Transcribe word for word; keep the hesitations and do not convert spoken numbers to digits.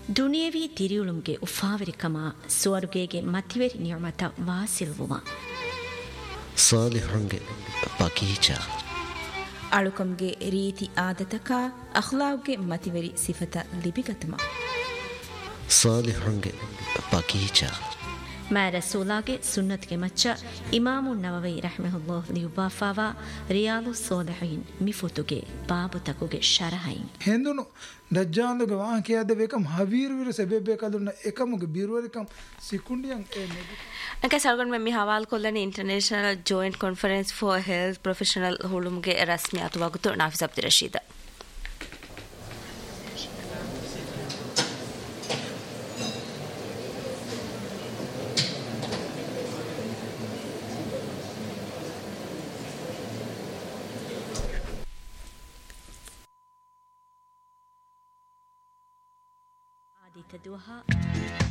ದುನಿಯವಿ ತಿರಿಯುಳುಂಗೆ ಉಫಾವರಿಕಮ ಸ್ವರ್ಗೆಗೆ ಮತಿವೆರಿ ನಿಯಮತ ವಾಸಿಲ್ವುಮ ಸಾಲಿಹಂಗೆ ಬಗೀಚ ಅಳುಕಂಗೆ ರೀತಿ ಆದತಕ ಅಖ್ಲಾವ್ಗೆ ಮತಿವೆರಿ ಸಿಫತ ಲಿಬಿಗತಮ ಸಾಲಿಹಂಗೆ ಬಗೀಚ ಮಾ ರಸೂಲಾಗೆ ಸುನ್ನತ್ಗೆ ಮಚ್ಚ ಇಮಾಮು ನವವಿ ರಹಮಹುಲ್ಲಾಹ್ ಲಿಯುಬಾಫಾವಾ ರಿಯಾಲು ಸೋಲಿಹೀನ್ ಮಿಫುತುಗೆ ಬಾಬು ತಕುಗೆ ಶರಹೈನ್ ಹೆಂದುನು ದಜ್ಜಾಂದುಗೆ ವಾಹಕಿಯಾದ ಬೇಕಂ ಹವೀರ್ವಿರು ಸೆಬೆಬೇಕಾದುನ್ನ ಏಕಮುಗೆ ಬೀರುವರಿಕಂ ಸಿಕುಂಡಿಯಂ ಏ ನೆಬಿ ಅಂಕ ಸರ್ಗನ್ ಮೆಮ್ಮಿ ಹವಾಲ್ ಕೊಲ್ಲನೆ international joint conference for health professional ಹುಳುಮ್ಗೆ ರಸ್ಮಿ ಅತುವಾಗುತ್ತು ನಾಫಿಸ್ ಅಬ್ದಿ Rashid تدوها